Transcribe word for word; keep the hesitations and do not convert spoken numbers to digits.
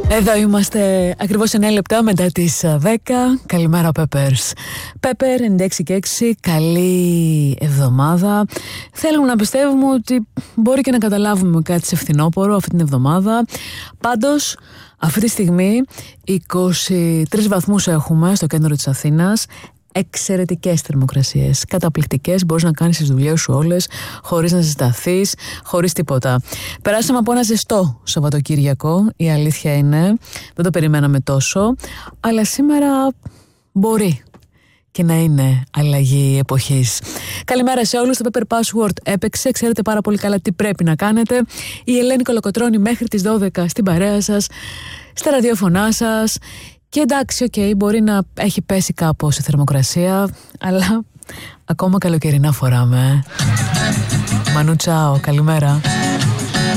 Εδώ είμαστε ακριβώς εννέα λεπτά μετά τις δέκα. Καλημέρα Peppers. Pepper ενενήντα έξι και έξι. Καλή εβδομάδα. Θέλουμε να πιστεύουμε ότι μπορεί και να καταλάβουμε κάτι σε φθινόπωρο αυτή την εβδομάδα. Πάντως αυτή τη στιγμή είκοσι τρεις βαθμούς έχουμε στο κέντρο της Αθήνας. Εξαιρετικές θερμοκρασίες, καταπληκτικές, μπορείς να κάνεις τις δουλειές σου όλες χωρίς να ζεσταθείς, χωρίς τίποτα. Περάσαμε από ένα ζεστό Σαββατοκύριακο, η αλήθεια είναι, δεν το περιμέναμε τόσο, αλλά σήμερα μπορεί και να είναι αλλαγή εποχής. Καλημέρα σε όλους, το Pepper Password έπαιξε, ξέρετε πάρα πολύ καλά τι πρέπει να κάνετε. Η Ελένη Κολοκοτρώνη μέχρι τις δώδεκα στην παρέα σας, στα ραδιόφωνά σας. Και εντάξει, οκ, okay, μπορεί να έχει πέσει κάπως η θερμοκρασία, αλλά ακόμα καλοκαιρινά φοράμε. Μανού τσάο, καλημέρα.